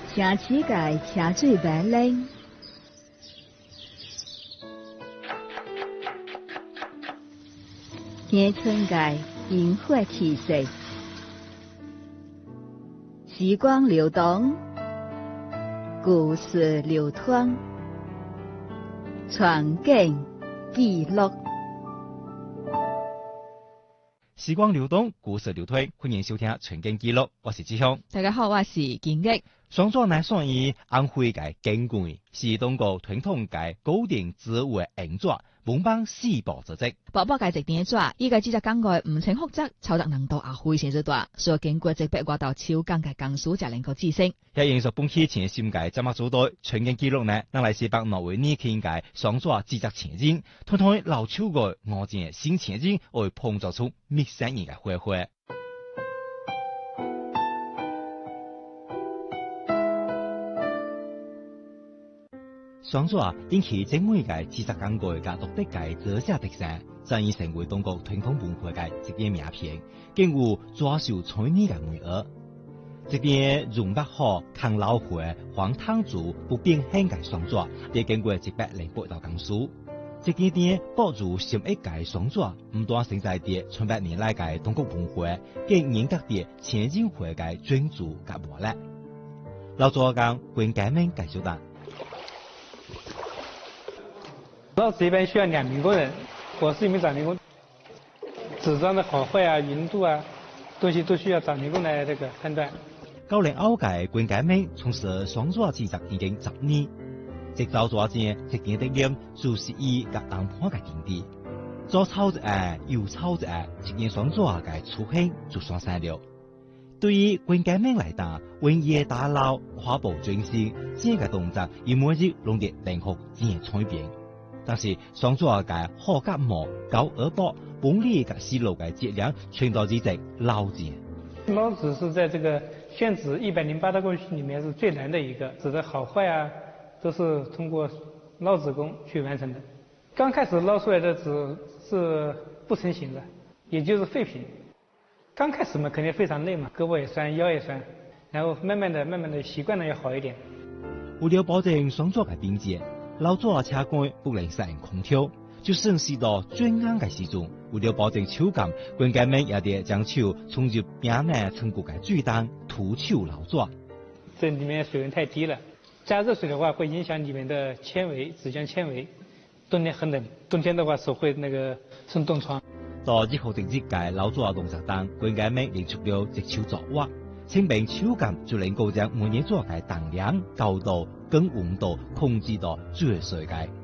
城市界车水马龙，乡村界萤火气息，时光流动，故事流淌，传景记录。 时光流动，故事流推，欢迎收听《全景记录》，我是志雄。 大家好，我是金益。 双爪乃算于安徽界景观，是中国传统界固定植物的硬爪，门帮四部组织。 宝宝界一点爪，依个只只工具唔清复杂，操作难度也非常之大，所以经过100多道手工嘅工书，才能够制成。 也因素本期前新界怎么做到全景记录呢？咱来是帮挪威年轻界双爪制作前景，通通老手个五件新前景，会碰撞出密生意嘅花花。双爪因其精美嘅制作工具甲独特嘅折射特性，真已成为中国传统文化嘅一点名片，更有抓手彩泥嘅美额。一点用不好、抗老化、黄汤煮不变形嘅双爪，也经过108道工书。一点点保住心一界双爪，唔单承载啲千百年来嘅中国文化，更赢得啲前进会嘅专注甲活力。老作工关家们介绍到。 老师一般需要2名工人，我是1名掌名工。纸张的好坏啊、匀度啊，东西都需要掌名工来判断。 高龄后界关家们从事双爪制作已经10年，直到爪前一点的念就是以甲东坡嘅经典，左抄一下，右抄一下，一件双爪嘅雏形就算生了。对于关家们来讲，文艺打捞、跨步转身，这个动作以每日弄得灵活真彩变。但是双爪嘅好甲毛、高耳朵、锋利嘅细路嘅质量，全都是在老子。 老子是在这个宣纸108道工序里面是最难的一个，纸的好坏啊，都是通过捞纸工去完成的。刚开始捞出来的纸是不成形的，也就是废品。刚开始嘛，肯定非常累嘛，胳膊也酸，腰也酸，然后慢慢的习惯了要好一点。 为了保证双爪嘅便捷，老爪车杆不能使用空调，就算是到转硬嘅时阵，为了保证手感，关家们也得将手冲入冰冷成骨嘅水当涂手老爪。 这里面水温太低了，加热水的话会影响里面的纤维、纸浆纤维。冬天很冷，冬天的话手会生冻疮。 到日后定日界老爪动作当，关家们练出了一手作画，清凭手感就能够将每年做嘅重量、高度跟温度控制到最衰嘅。